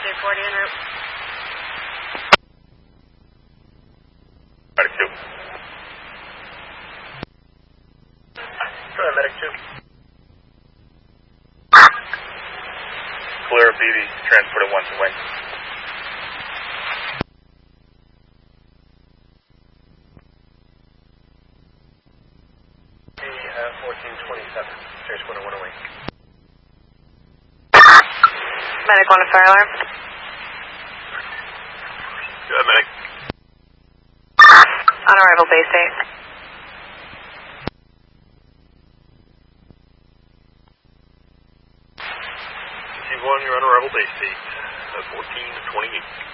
840 en route. Medic 2. Go ahead, Medic 2. Clear of BB, transport at 1 to wing. B 1427, transport at 1 away. Medic 1 to fire alarm. Go ahead, Medic. On arrival, base 8. C1, you're on arrival base 8. 14 to 28.